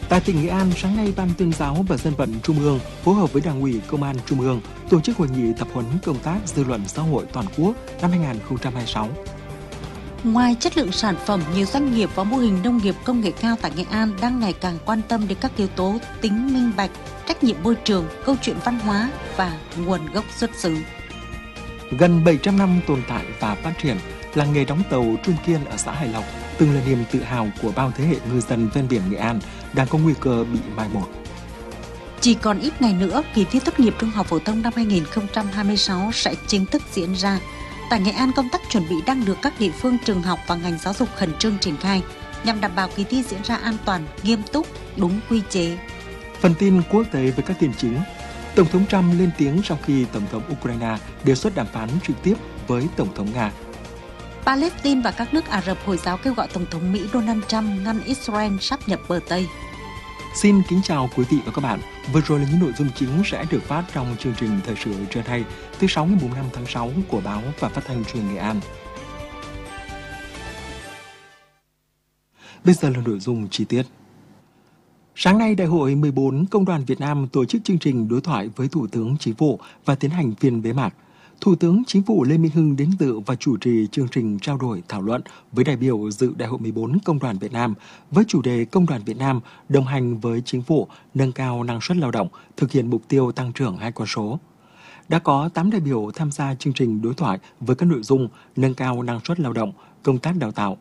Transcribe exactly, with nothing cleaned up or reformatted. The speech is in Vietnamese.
Tại tỉnh Nghệ An, sáng nay Ban Tuyên giáo và Dân vận Trung ương phối hợp với Đảng ủy Công an Trung ương tổ chức hội nghị tập huấn công tác dư luận xã hội toàn quốc năm hai nghìn không trăm hai mươi sáu. Ngoài chất lượng sản phẩm, nhiều doanh nghiệp và mô hình nông nghiệp công nghệ cao tại Nghệ An đang ngày càng quan tâm đến các yếu tố tính minh bạch, trách nhiệm môi trường, câu chuyện văn hóa và nguồn gốc xuất xứ. Gần bảy trăm năm tồn tại và phát triển, làng nghề đóng tàu Trung Kiên ở xã Hải Lộc từng là niềm tự hào của bao thế hệ ngư dân ven biển Nghệ An đang có nguy cơ bị mai một. Chỉ còn ít ngày nữa, kỳ thi tốt nghiệp trung học phổ thông năm hai nghìn không trăm hai mươi sáu sẽ chính thức diễn ra. Tại Nghệ An, công tác chuẩn bị đang được các địa phương, trường học và ngành giáo dục khẩn trương triển khai nhằm đảm bảo kỳ thi diễn ra an toàn, nghiêm túc, đúng quy chế. Phần tin quốc tế với các tin chính. Tổng thống Trump lên tiếng sau khi Tổng thống Ukraine đề xuất đàm phán trực tiếp với Tổng thống Nga. Palestine và các nước Ả Rập Hồi giáo kêu gọi Tổng thống Mỹ Donald Trump ngăn Israel sáp nhập bờ Tây. Xin kính chào quý vị và các bạn. Vừa rồi là những nội dung chính sẽ được phát trong chương trình Thời sự trưa nay, thứ sáu ngày năm tháng sáu của Báo và Phát thanh Truyền hình Nghệ An. Bây giờ là nội dung chi tiết. Sáng nay, Đại hội mười bốn Công đoàn Việt Nam tổ chức chương trình đối thoại với Thủ tướng Chính phủ và tiến hành phiên bế mạc. Thủ tướng Chính phủ Lê Minh Hưng đến dự và chủ trì chương trình trao đổi thảo luận với đại biểu dự Đại hội mười bốn Công đoàn Việt Nam với chủ đề Công đoàn Việt Nam đồng hành với Chính phủ nâng cao năng suất lao động, thực hiện mục tiêu tăng trưởng hai con số. Đã có tám đại biểu tham gia chương trình đối thoại với các nội dung nâng cao năng suất lao động, công tác đào tạo,